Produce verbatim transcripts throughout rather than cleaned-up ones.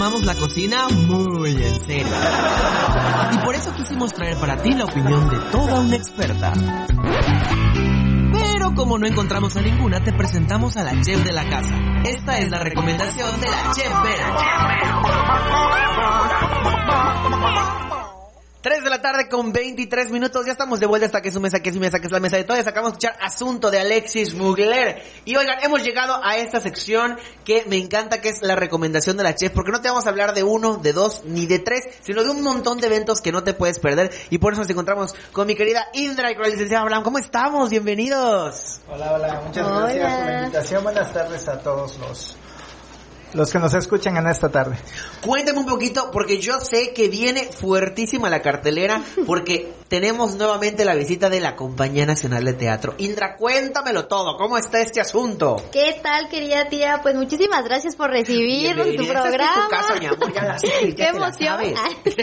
Tomamos la cocina muy en serio. Y por eso quisimos traer para ti la opinión de toda una experta. Pero como no encontramos a ninguna, te presentamos a la chef de la casa. Esta es la recomendación de la chef Vera. tres de la tarde con veintitrés minutos, ya estamos de vuelta hasta que es su mesa, que es mi mesa, que es la mesa de todos. Acabamos de escuchar Asunto de Alexis Mugler. Y oigan, hemos llegado a esta sección que me encanta, que es la recomendación de la chef, porque no te vamos a hablar de uno, de dos, ni de tres, sino de un montón de eventos que no te puedes perder. Y por eso nos encontramos con mi querida Indra y con la licenciada Blanco. ¿Cómo estamos? Bienvenidos. Hola, hola, muchas Hola. gracias por la invitación. Buenas tardes a todos los... los que nos escuchan en esta tarde. Cuéntame un poquito, porque yo sé que viene fuertísima la cartelera, porque tenemos nuevamente la visita de la Compañía Nacional de Teatro. Indra, cuéntamelo todo, ¿cómo está este asunto? ¿Qué tal, querida tía? Pues muchísimas gracias por recibirnos en tu programa. Este es tu caso, mi amor, ya la sé, ya ¡Qué te la emoción! sabes.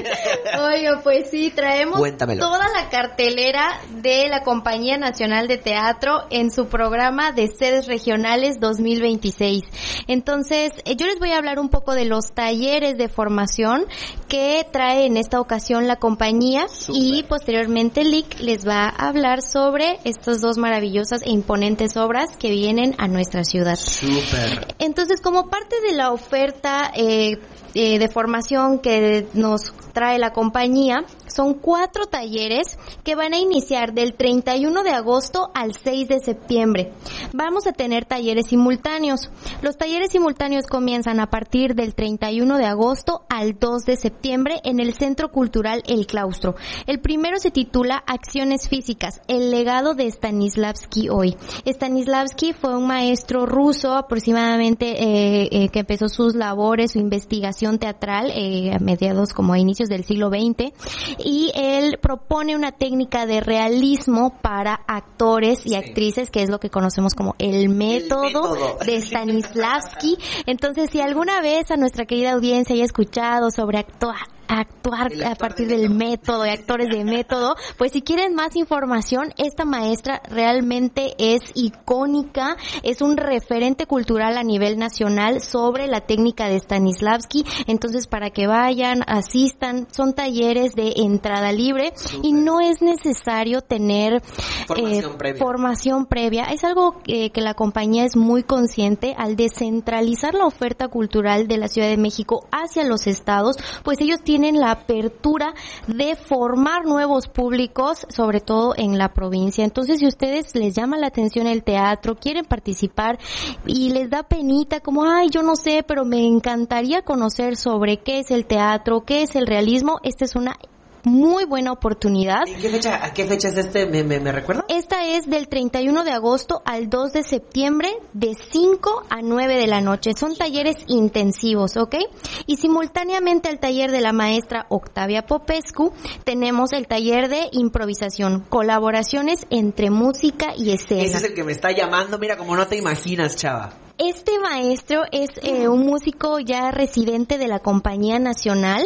Oye, pues sí, traemos Cuéntamelo. toda la cartelera de la Compañía Nacional de Teatro en su programa de sedes regionales dos mil veintiséis. Entonces, yo les voy a hablar un poco de los talleres de formación que trae en esta ocasión la compañía. Super. Y posteriormente Lick les va a hablar sobre estas dos maravillosas e imponentes obras que vienen a nuestra ciudad. Súper. Entonces, como parte de la oferta eh, eh, de formación que nos trae la compañía, son cuatro talleres que van a iniciar del treinta y uno de agosto al seis de septiembre. Vamos a tener talleres simultáneos. Los talleres simultáneos comienzan a partir del treinta y uno de agosto al dos de septiembre en el Centro Cultural El Claustro. El primero se titula Acciones Físicas, el legado de Stanislavski hoy. Stanislavski fue un maestro ruso aproximadamente eh, eh, que empezó sus labores, su investigación teatral eh, a mediados como a inicios del siglo veinte, y él propone una técnica de realismo para actores y sí. actrices, que es lo que conocemos como el método, el método. de Stanislavski. Entonces, si alguna vez a nuestra querida audiencia haya escuchado sobre actuar actuar a partir del método y actores de método, pues si quieren más información, esta maestra realmente es icónica, es un referente cultural a nivel nacional sobre la técnica de Stanislavski. Entonces, para que vayan, asistan, son talleres de entrada libre. Super. Y no es necesario tener formación, eh, previa. formación previa. Es algo que, que la compañía es muy consciente al descentralizar la oferta cultural de la Ciudad de México hacia los estados, pues ellos tienen tienen la apertura de formar nuevos públicos, sobre todo en la provincia. Entonces, si a ustedes les llama la atención el teatro, quieren participar y les da penita, como, ay, yo no sé, pero me encantaría conocer sobre qué es el teatro, qué es el realismo, esta es una muy buena oportunidad. ¿En qué fecha, a qué fecha es este? ¿Me, me, me recuerda? Esta es del treinta y uno de agosto al dos de septiembre, de cinco a nueve de la noche. Son talleres intensivos, ¿ok? Y simultáneamente al taller de la maestra Octavia Popescu, tenemos el taller de improvisación, colaboraciones entre música y escena. Ese es el que me está llamando, mira, como no te imaginas, chava. Este maestro es eh, un músico ya residente de la Compañía Nacional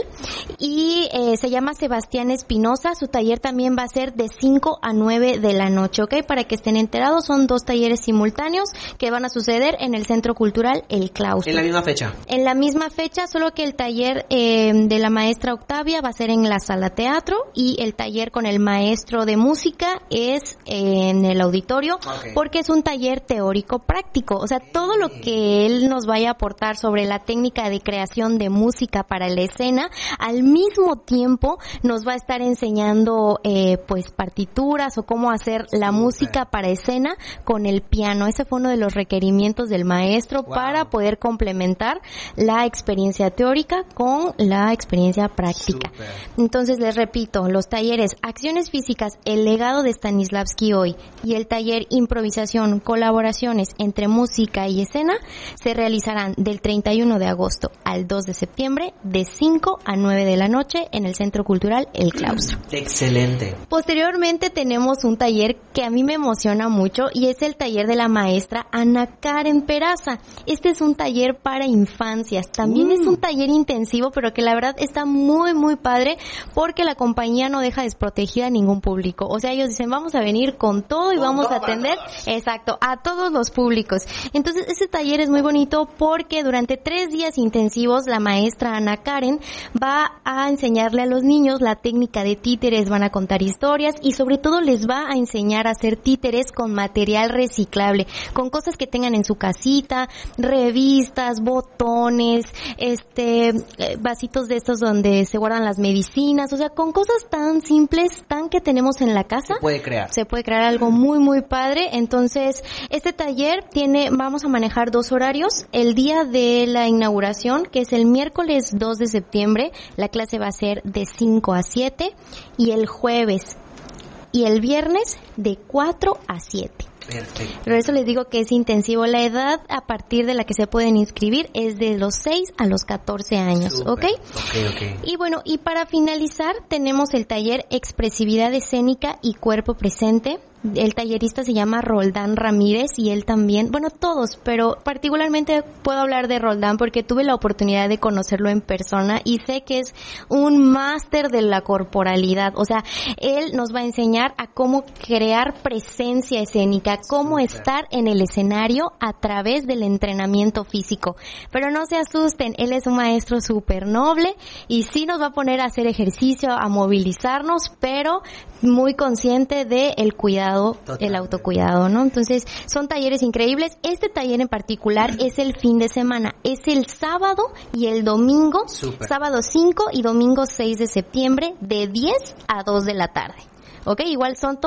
y eh, se llama Sebastián Espinosa. Su taller también va a ser de cinco a nueve de la noche, ¿ok? Para que estén enterados, son dos talleres simultáneos que van a suceder en el Centro Cultural El Claustro. ¿En la misma fecha? En la misma fecha, solo que el taller eh, de la maestra Octavia va a ser en la Sala Teatro y el taller con el maestro de música es eh, en el auditorio, okay. Porque es un taller teórico práctico, o sea, todo lo lo que él nos vaya a aportar sobre la técnica de creación de música para la escena, al mismo tiempo nos va a estar enseñando eh, pues partituras o cómo hacer la Super. música para escena con el piano. Ese fue uno de los requerimientos del maestro, wow. para poder complementar la experiencia teórica con la experiencia práctica. Super. Entonces, les repito, los talleres Acciones Físicas, el legado de Stanislavski hoy, y el taller Improvisación, colaboraciones entre música y escena se realizarán del treinta y uno de agosto al dos de septiembre de cinco a nueve de la noche en el Centro Cultural El Claustro. Excelente. Posteriormente tenemos un taller que a mí me emociona mucho y es el taller de la maestra Ana Karen Peraza. Este es un taller para infancias. También mm. es un taller intensivo, pero que la verdad está muy muy padre porque la compañía no deja desprotegida a ningún público. O sea, ellos dicen, vamos a venir con todo y con vamos a atender, exacto, a todos los públicos. Entonces, ese este taller es muy bonito porque durante tres días intensivos la maestra Ana Karen va a enseñarle a los niños la técnica de títeres, van a contar historias y sobre todo les va a enseñar a hacer títeres con material reciclable, con cosas que tengan en su casita, revistas, botones, este, vasitos de estos donde se guardan las medicinas, o sea, con cosas tan simples, tan que tenemos en la casa. Se puede crear. Se puede crear algo muy, muy padre. Entonces, este taller tiene, vamos a manejar dos horarios. El día de la inauguración, que es el miércoles dos de septiembre, la clase va a ser de cinco a siete, y el jueves y el viernes de cuatro a siete. Perfecto. Pero eso les digo que es intensivo. La edad a partir de la que se pueden inscribir es de los seis a los catorce años, Súper. ¿ok? Ok, ok. Y bueno, y para finalizar tenemos el taller Expresividad Escénica y Cuerpo Presente. El tallerista se llama Roldán Ramírez y él también, bueno, todos, pero particularmente puedo hablar de Roldán porque tuve la oportunidad de conocerlo en persona y sé que es un máster de la corporalidad. O sea, él nos va a enseñar a cómo crear presencia escénica, cómo estar en el escenario a través del entrenamiento físico. Pero no se asusten, él es un maestro súper noble y sí nos va a poner a hacer ejercicio, a movilizarnos, pero muy consciente de el cuidado, Totalmente. El autocuidado, ¿no? Entonces, son talleres increíbles. Este taller en particular es el fin de semana, es el sábado y el domingo, Super. Sábado cinco y domingo seis de septiembre, de diez a dos de la tarde. ¿Ok? Igual son